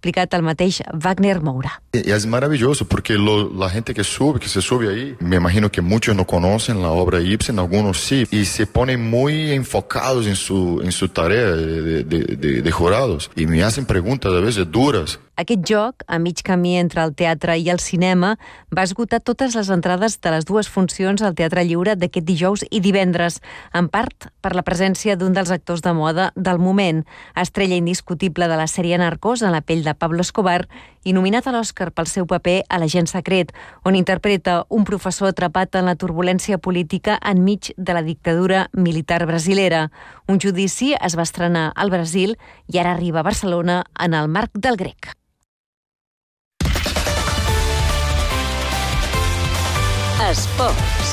explicat el mateix Wagner Moura. Es maravilloso porque la gente que se sube ahí, me imagino que muchos no conocen la obra Ibsen, algunos sí, y se ponen muy enfocados en su tarea de jurados y me hacen preguntas a veces duras. Aquest joc, a mig camí entre el teatre i el cinema, va esgotar totes les entrades de les dues funcions al Teatre Lliure d'aquest dijous i divendres, en part per la presència d'un dels actors de moda del moment, estrella indiscutible de la sèrie Narcos en la pell de Pablo Escobar i nominat a l'Oscar pel seu paper a L'agent secret, on interpreta un professor atrapat en la turbulència política enmig de la dictadura militar brasilera. Un judici es va estrenar al Brasil i ara arriba a Barcelona en el marc del Grec. Esports.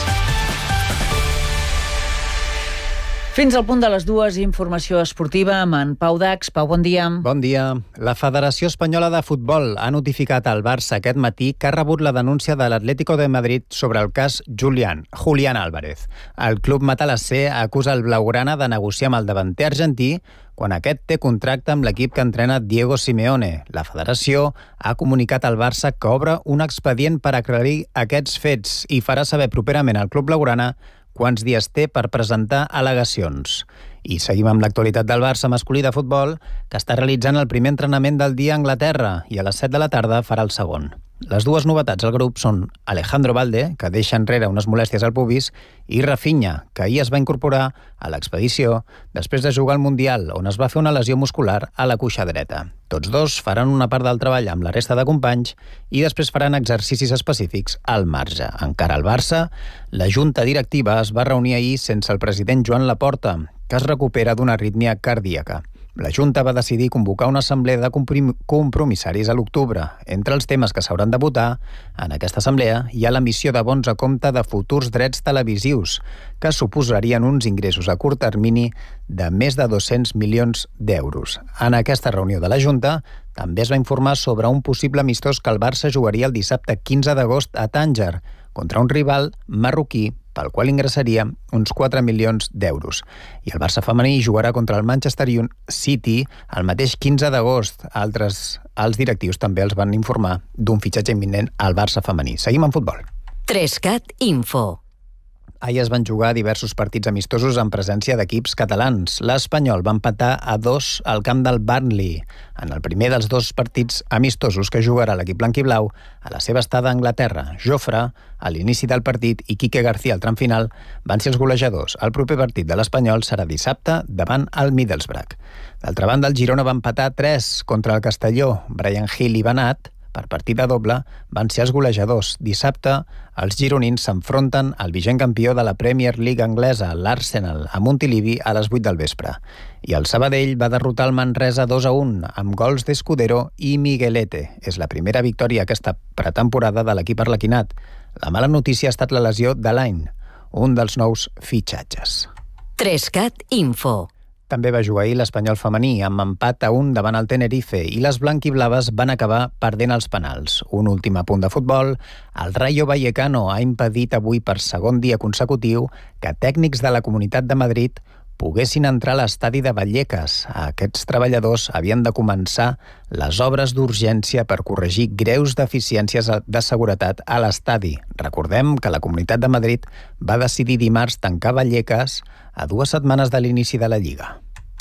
Fins al punt de les 2, informació esportiva amb en Pau Dax. Pau, bon dia. Bon dia. La Federació Espanyola de Futbol ha notificat al Barça aquest matí que ha rebut la denúncia de l'Atlético de Madrid sobre el cas Julián Álvarez. El club matalassé acusa el blaugrana de negociar amb el davanter argentí quan aquest té contracte amb l'equip que entrena Diego Simeone. La federació ha comunicat al Barça que obre un expedient per aclarir aquests fets i farà saber properament al club blaugrana quants dies té per presentar al·legacions. I seguim amb l'actualitat del Barça masculí de futbol, que està realitzant el primer entrenament del dia a Anglaterra i a les 7 de la tarda farà el segon. Les dues novetats al grup són Alejandro Valde, que deixa enrere unes molèsties al pubis, i Rafinha, que ahir es va incorporar a l'expedició després de jugar al Mundial, on es va fer una lesió muscular a la cuixa dreta. Tots dos faran una part del treball amb la resta de companys i després faran exercicis específics al marge. Encara al Barça, la junta directiva es va reunir ahir sense el president Joan Laporta, que es recupera d'una arrítmia cardíaca. La Junta va decidir convocar una assemblea de compromissaris a l'octubre. Entre els temes que s'hauran de votar en aquesta assemblea hi ha l'emissió de bons a compte de futurs drets televisius, que suposarien uns ingressos a curt termini de més de 200 milions d'euros. En aquesta reunió de la Junta també es va informar sobre un possible amistós que el Barça jugaria el dissabte 15 d'agost a Tànger, contra un rival marroquí pel qual ingressaria uns 4 milions d'euros. I el Barça femení jugarà contra el Manchester City el mateix 15 d'agost. Els directius també els van informar d'un fitxatge imminent al Barça femení. Seguim en futbol. 3cat Info. Ahir es van jugar diversos partits amistosos en presència d'equips catalans. L'Espanyol va empatar a 2 al camp del Burnley, en el primer dels dos partits amistosos que jugarà l'equip blanquiblau a la seva estada a Anglaterra. Jofre, a l'inici del partit, i Quique García al tram final van ser els golejadors. El proper partit de l'Espanyol serà dissabte davant el Middlesbrough. D'altra banda, el Girona va empatar a 3 contra el Castelló. Brian Hill i Benat, per partida doble, van ser els golejadors. Dissabte, els gironins s'enfronten al vigent campió de la Premier League anglesa, l'Arsenal, a Montilivi a les 8 del vespre. I el Sabadell va derrotar el Manresa 2-1, amb gols d'Escudero i Miguelete. És la primera victòria aquesta pretemporada de l'equip arlequinat. La mala notícia ha estat la lesió de l'any, un dels nous fitxatges. 3cat Info. També va jugar ahir l'Espanyol femení amb empat a 1 davant el Tenerife i les blanquiblaves van acabar perdent els penals. Un últim apunt de futbol, el Rayo Vallecano ha impedit avui per segon dia consecutiu que tècnics de la Comunitat de Madrid poguessin entrar a l'estadi de Vallecas. Aquests treballadors havien de començar les obres d'urgència per corregir greus deficiències de seguretat a l'estadi. Recordem que la Comunitat de Madrid va decidir dimarts tancar Vallecas a 2 setmanes de l'inici de la Lliga.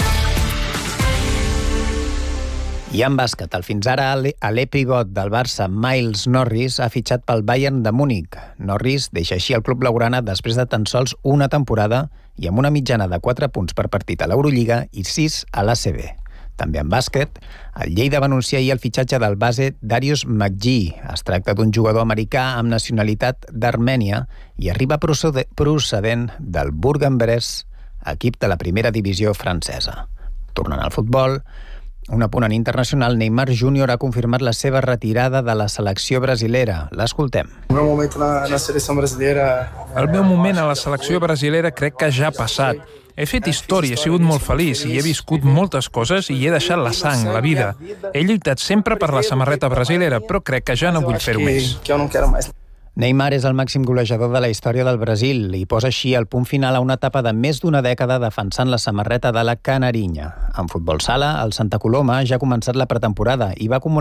I en bàsquet, el fins ara l'e-pivot del Barça, Miles Norris, ha fitxat pel Bayern de Múnich. Norris deixa així el club blaugrana després de tan sols una temporada i amb una mitjana de 4 punts per partit a l'Eurolliga i 6 a l'ACB. També en bàsquet, el Lleida va anunciar ahir el fitxatge del base Darius McGee. Es tracta d'un jugador americà amb nacionalitat d'Armènia i arriba procedent del Bourg-en-Bresse, equip de la primera divisió francesa. Tornant al futbol, un apunt internacional, Neymar Júnior ha confirmat la seva retirada de la selecció brasilera. L'escoltem. El meu moment a la selecció brasilera... El meu moment a la selecció brasilera crec que ja ha passat. He fet història, he sigut molt feliç i he viscut moltes coses i he deixat la sang, la vida. He lluitat sempre per la samarreta brasilera, però crec que ja no vull fer-ho més. Neymar és el màxim golejador de la història del Brasil i posa així el punt final a una etapa de més d'una dècada defensant la samarreta de la Canarinya. En futbol sala, el Santa Coloma ja ha començat la pretemporada i va acumular